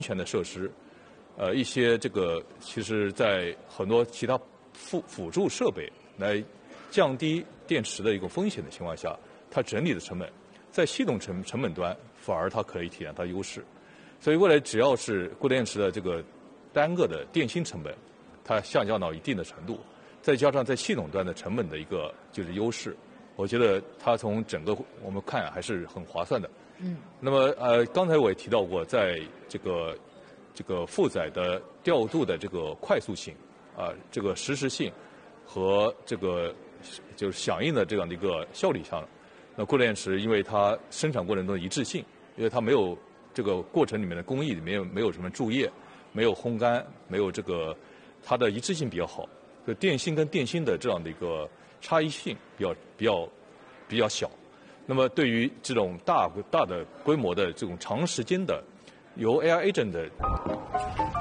全的设施，一些这个其实在很多其他辅助设备来降低电池的一个风险的情况下，它整体的成本在系统成本端反而它可以体现它优势。所以未来只要是固态电池的这个单个的电芯成本它下降到一定的程度，再加上在系统端的成本的一个就是优势，我觉得它从整个我们看还是很划算的。那么刚才我也提到过，在这个负载的调度的这个快速性这个实时性和这个就是响应的这样的一个效率上，那固态电池因为它生产过程中的一致性，因为它没有这个过程里面的工艺里面没有什么注液，没有烘干，没有这个它的一致性比较好，就电芯跟电芯的这样的一个差异性比较小。那么对于这种大的规模的这种长时间的由 AI agent 的